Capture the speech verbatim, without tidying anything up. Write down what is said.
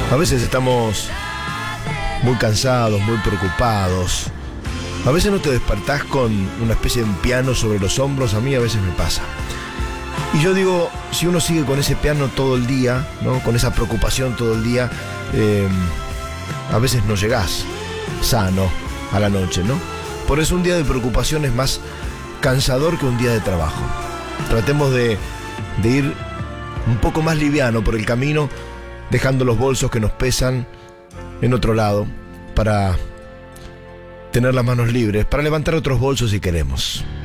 A veces estamos muy cansados, muy preocupados. A veces no te despertás con una especie de piano sobre los hombros. A mí a veces me pasa. Y yo digo, si uno sigue con ese piano todo el día, ¿no? Con esa preocupación todo el día, eh, a veces no llegás sano a la noche, ¿no? Por eso un día de preocupación es más cansador que un día de trabajo. Tratemos de, de ir un poco más liviano por el camino, dejando los bolsos que nos pesan en otro lado, para tener las manos libres, para levantar otros bolsos si queremos.